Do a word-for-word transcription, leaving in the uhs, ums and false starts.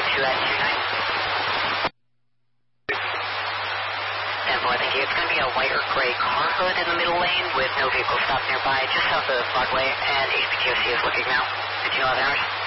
two at two nine. ten four, thank you. It's going to be a white or gray car hood in the middle lane with no vehicle stopped nearby, just south of Broadway, and H P T O C is looking now. fifteen eleven hours.